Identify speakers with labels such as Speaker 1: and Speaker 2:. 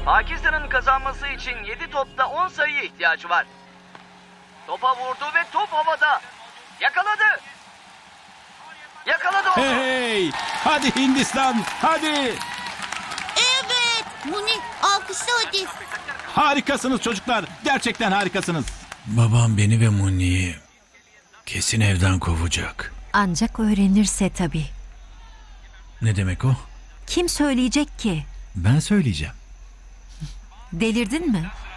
Speaker 1: Pakistan'ın kazanması için 7 topta 10 sayıya ihtiyacı var. Topa vurdu ve top havada. Yakaladı. Yakaladı onu.
Speaker 2: Hey! Hadi Hindistan, hadi!
Speaker 3: Evet. Muni alkışla hadi.
Speaker 2: Harikasınız çocuklar, gerçekten harikasınız.
Speaker 4: Babam beni ve Muni'yi kesin evden kovacak.
Speaker 5: Ancak öğrenirse tabii.
Speaker 4: Ne demek o?
Speaker 5: Kim söyleyecek ki?
Speaker 4: Ben söyleyeceğim.
Speaker 5: Delirdin mi?